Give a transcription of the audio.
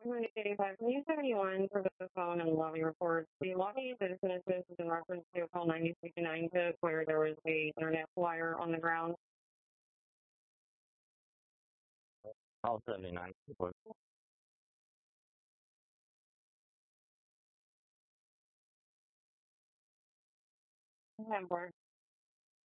85. Can you 71 for the phone and lobby report? The lobby businesses is in reference to call 9069 where there was a internet flyer on the ground. All 79. Report. Number.